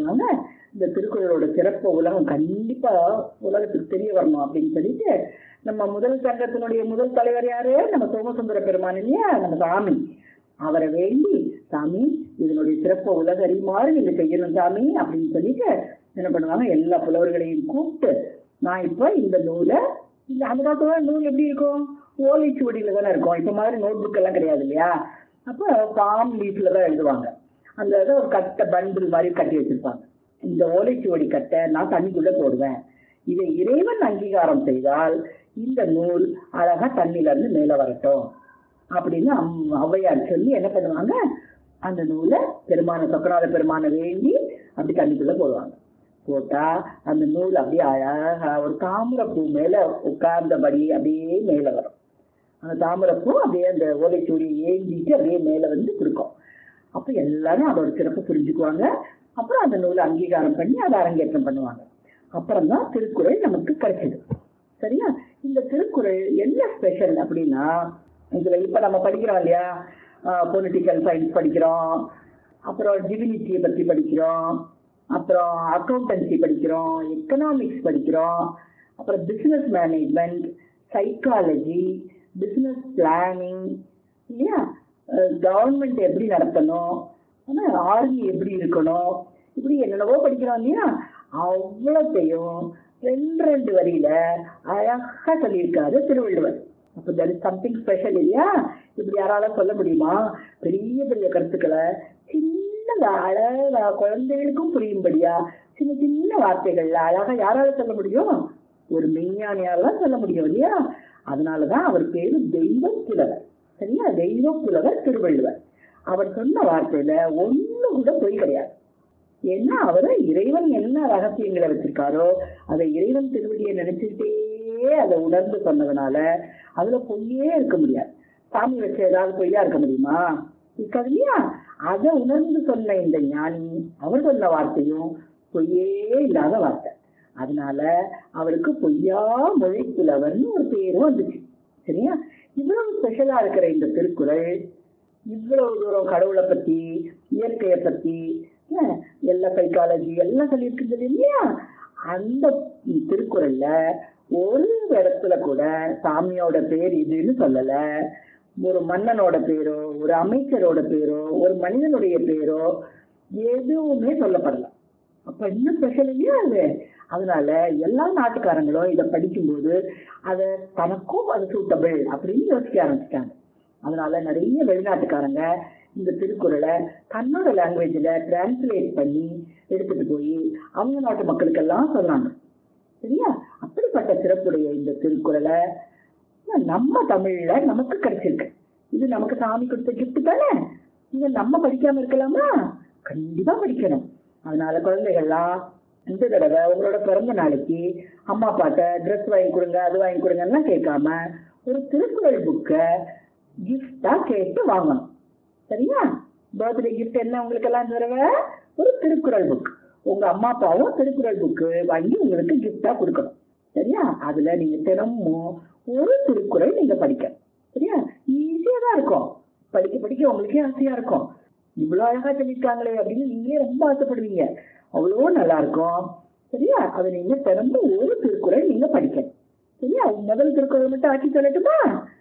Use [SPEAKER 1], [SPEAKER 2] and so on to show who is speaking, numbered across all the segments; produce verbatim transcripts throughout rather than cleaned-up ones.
[SPEAKER 1] பண்ணுவாங்க, இந்த திருக்குறளோட சிறப்பு உலகம் கண்டிப்பா உலகத்துக்கு தெரிய வரணும் அப்படின்னு சொல்லிட்டு நம்ம முதல் சங்கத்தினுடைய முதல் தலைவர் யாரு? நம்ம சோமசுந்தர பெருமான் இல்லையா, நம்ம சாமி. அவரை வேண்டி, சாமி இதனுடைய சிறப்பு உலக அறியுமாறு நீங்க செய்யணும் சாமி அப்படின்னு சொல்லிட்டு என்ன பண்ணுவாங்க, எல்லா புலவர்களையும் கூப்பிட்டு, நான் இப்ப இந்த நூலை, இந்த அந்த காலத்துல நூல் எப்படி இருக்கும், ஓலைச்சுவடியில தானே இருக்கும், இப்ப மாதிரி நோட் புக் எல்லாம் கிடையாது இல்லையா. அப்ப பாம் லீஃப்ல தான் எழுதுவாங்க. அந்த இதை ஒரு கட்டை பண்டில் மாதிரி கட்டி வச்சிருப்பாங்க. இந்த ஓலைச்சுவடி கட்டை நான் தண்ணிக்குள்ள போடுவேன், இதை இறைவன் அங்கீகாரம் செய்தால் இந்த நூல் அழகா தண்ணில இருந்து மேல வரட்டும் அப்படின்னு ஔவையார் சொல்லி என்ன பண்ணுவாங்க, அந்த நூலை பெருமான சொக்கநாத பெருமானை வேண்டி அப்படி தண்ணிக்குள்ள போடுவாங்க. போட்டா அந்த நூல் அப்படியே அழகா ஒரு தாமரைப்பூ மேல உட்கார்ந்தபடி அப்படியே மேல வரும். அந்த தாமரைப்பூ அப்படியே அந்த ஓலைச்சுவடியை ஏந்திட்டு அப்படியே மேல வந்து கொடுக்கும். அப்ப எல்லாரும் அதோட சிறப்பு புரிஞ்சுக்குவாங்க. அப்புறம் அந்த நூலை அங்கீகாரம் பண்ணி அதை அரங்கேற்றம் பண்ணுவாங்க. அப்புறம் தான் திருக்குறள் நமக்கு கிடைச்சது. சரியா? இந்த திருக்குறள் என்ன ஸ்பெஷல் அப்படின்னா, இதுல இப்ப நம்ம படிக்கிறோம் இல்லையா, பொலிட்டிக்கல் சயின்ஸ் படிக்கிறோம், அப்புறம் டிவினிட்டியை பத்தி படிக்கிறோம், அப்புறம் அக்கௌண்டன்சி படிக்கிறோம், எக்கனாமிக்ஸ் படிக்கிறோம், அப்புறம் business management, psychology, business planning இல்லையா, கவர்மெண்ட் எப்படி நடத்தணும், ஆர்மி எப்படி இருக்கணும், இப்படி என்னென்னவோ படிக்கிறோம் இல்லையா. அவ்வளோத்தையும் ரெண்டு ரெண்டு வரியில அழகா சொல்லியிருக்காரு திருவள்ளுவர். அப்போ தட் இஸ் சம்திங் ஸ்பெஷல் இல்லையா. இப்படி யாரால சொல்ல முடியுமா? பெரிய பெரிய கருத்துக்களை சின்னதா அழகா குழந்தைகளுக்கும் புரியும்படியா சின்ன சின்ன வார்த்தைகள்ல அழகா யாரால சொல்ல முடியும்? ஒரு மெய்ஞானியால சொல்ல முடியும் இல்லையா. அதனாலதான் அவர் பேரு தெய்வ புலவர். சரியா? தெய்வ புலவர் திருவள்ளுவர். அவர் சொன்ன வார்த்தையில ஒண்ணு கூட பொய் கிடையாது. ஏன்னா அவரை இறைவன் என்ன ரகசியங்களை வச்சிருக்காரோ அதை இறைவன் திருவடியை நினைச்சுட்டே அதை உணர்ந்து சொன்னதுனால அதுல பொய்யே இருக்க முடியாது. சாமி வச்ச ஏதாவது பொய்யா இருக்க முடியுமா? இருக்காது இல்லையா. அதை உணர்ந்து சொன்ன இந்த ஞானி அவர் சொன்ன வார்த்தையும் பொய்யே இல்லாத வார்த்தை. அதனால அவருக்கு பொய்யா மொழி புலவர்னு ஒரு பேரும் வந்துச்சு. சரியா? இவ்வளவு ஸ்பெஷலா இருக்கிற இந்த திருக்குறள் இவ்வளவு தூரம் கடவுளை பத்தி, இயற்கையை பத்தி, எல்லா சைக்காலஜி எல்லாம் சொல்லியிருக்குது இல்லையா. அந்த திருக்குறள்ல ஒரு இடத்துல கூட சாமியோட பேர் இதுன்னு சொல்லல, ஒரு மன்னனோட பேரோ, ஒரு அமைச்சரோட பேரோ, ஒரு மனிதனுடைய பேரோ எதுவுமே சொல்லப்படல. அப்ப இன்னும் ஸ்பெஷல் இல்லையா அது. அதனால எல்லா நாட்டுக்காரங்களும் இதை படிக்கும்போது அதை தனக்கும் அது சூட்டபிள் அப்படின்னு யோசிக்க ஆரம்பிச்சிட்டாங்க. அதனால நிறைய வெளிநாட்டுக்காரங்க இந்த திருக்குறளை தன்னோட லாங்குவேஜ்ல டிரான்ஸ்லேட் பண்ணி எடுத்துட்டு போய் அவங்க நாட்டு மக்களுக்கெல்லாம் சொன்னாங்க. சரியா? அப்படிப்பட்ட சிறப்புடைய இந்த திருக்குறளை நம்ம தமிழ்ல நமக்கு கிடைச்சிருக்கு. இது நமக்கு சாமி கொடுத்த கிஃப்ட் தானே. இதை நம்ம படிக்காம இருக்கலாமா? கண்டிப்பா படிக்கணும். அதனால குழந்தைகள்லாம் இந்த தடவை உங்களோட பிறந்த நாளைக்கு அம்மா அப்பாட்ட ட்ரெஸ் வாங்கி கொடுங்க, அது வாங்கி கொடுங்கன்னா கேட்காம ஒரு திருக்குறள் புக்கை கிஃப்டா கேட்டு வாங்கணும். சரியா? பர்த்டே கிஃப்ட் என்ன உங்களுக்கு எல்லாம் தடவை ஒரு திருக்குறள் புக். உங்க அம்மா அப்பாவும் திருக்குறள் புக்கு வாங்கி உங்களுக்கு கிஃப்டா கொடுக்கணும். சரியா? அதுல நீங்க தினமும் ஒரு திருக்குறள் நீங்க படிக்க. சரியா? ஈஸியா தான் இருக்கும். படிக்க படிக்க உங்களுக்கே ஆசையா இருக்கும். இவ்வளவு அழகா சொல்லியிருக்காங்களே அப்படின்னு நீங்களே ரொம்ப ஆசைப்படுவீங்க. அவ்வளோ நல்லா இருக்கும். சரியா? அதை நீங்க தினமும் ஒரு திருக்குறள் நீங்க படிக்கணும். சரியா? முதல் திருக்குறள் மட்டும் ஆக்கி சொல்லட்டுமா?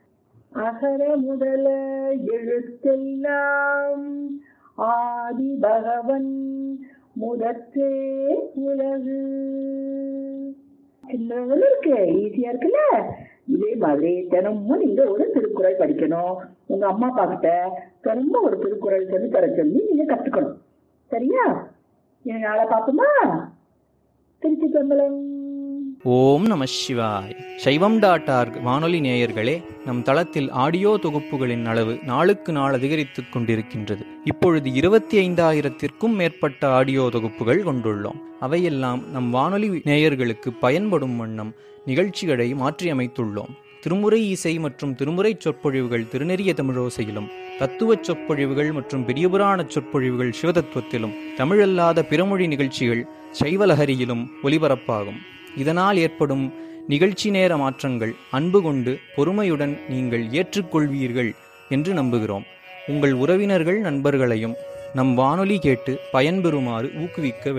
[SPEAKER 1] அகர முதல எழுத்தெல்லாம் ஆதி பகவன் முதற்றே உலகு. சின்னதுல இருக்கு, ஈஸியா இருக்குல்ல. இதே மாதிரி தினமும் நீங்க ஒரு திருக்குறள் படிக்கணும். உங்க அம்மா அப்பா கிட்ட தினமும் ஒரு திருக்குறள் சொல்லி தர சொல்லி நீங்க கத்துக்கணும். சரியா? நாளை பார்ப்போமா? திருச்சி கம்பளம்.
[SPEAKER 2] ஓம் நம சிவாய். சைவம் டாட் ஆர்க் வானொலி நேயர்களே, நம் தளத்தில் ஆடியோ தொகுப்புகளின் அளவு நாளுக்கு நாள் அதிகரித்துக் கொண்டிருக்கின்றது. இப்பொழுது இருபத்தி ஐந்தாயிரத்திற்கும் மேற்பட்ட ஆடியோ தொகுப்புகள் கொண்டுள்ளோம். அவையெல்லாம் நம் வானொலி நேயர்களுக்கு பயன்படும் வண்ணம் நிகழ்ச்சிகளை மாற்றியமைத்துள்ளோம். திருமுறை இசை மற்றும் திருமுறை சொற்பொழிவுகள் திருநெறிய தமிழோசையிலும், தத்துவ சொற்பொழிவுகள் மற்றும் பெரியபுராண சொற்பொழிவுகள் சிவதத்துவத்திலும், தமிழல்லாத பிறமொழி நிகழ்ச்சிகள் சைவலஹரியிலும் ஒலிபரப்பாகும். இதனால் ஏற்படும் நிகழ்ச்சி நேர மாற்றங்கள் அன்பு கொண்டு பொறுமையுடன் நீங்கள் ஏற்றுக்கொள்வீர்கள் என்று நம்புகிறோம். உங்கள் உறவினர்கள் நண்பர்களையும் நம் வானொலி கேட்டு பயன்பெறுமாறு ஊக்குவிக்க